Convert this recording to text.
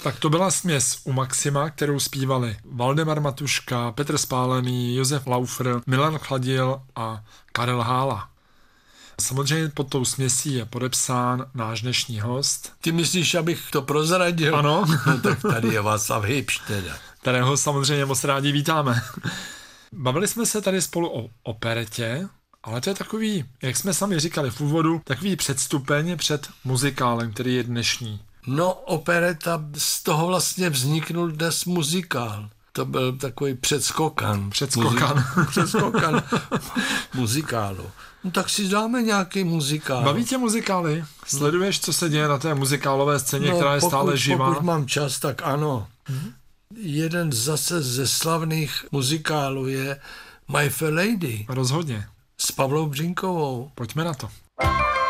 Tak to byla směs u Maxima, kterou zpívali Valdemar Matuška, Petr Spálený, Josef Laufer, Milan Chladil a Karel Hála. Samozřejmě pod tou směsí je podepsán náš dnešní host. Ty myslíš, abych to prozradil? Ano. No, tak tady je Václav Hybš teda. Kterého samozřejmě moc rádi vítáme. Bavili jsme se tady spolu o operetě, ale to je takový, jak jsme sami říkali v úvodu, takový předstupeň před muzikálem, který je dnešní. No, opereta, z toho vlastně vzniknul dnes muzikál. To byl takový předskokan. Předskokan muzikálu. No tak si dáme nějaký muzikál. Baví tě muzikály? Sleduješ, co se děje na té muzikálové scéně, která je stále živá? Pokud mám čas, tak ano. Jeden zase ze slavných muzikálů je My Fair Lady. Rozhodně. S Pavlou Břínkovou. Pojďme na to.